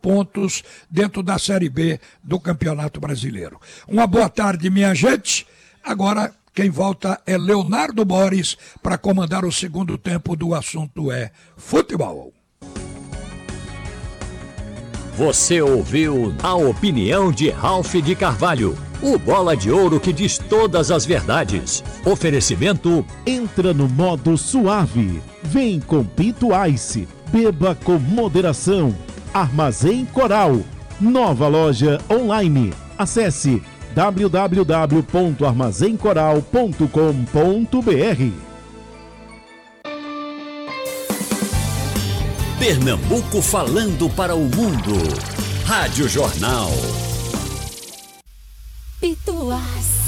pontos dentro da Série B do Campeonato Brasileiro. Uma boa tarde, minha gente. Agora quem volta é Leonardo Boris para comandar o segundo tempo do Assunto é Futebol. Você ouviu a opinião de Ralph de Carvalho, o bola de ouro que diz todas as verdades. Oferecimento: entra no modo suave. Vem com Pito Ice. Beba com moderação. Armazém Coral. Nova loja online. Acesse www.armazencoral.com.br. Pernambuco falando para o mundo. Rádio Jornal. Pito Ice.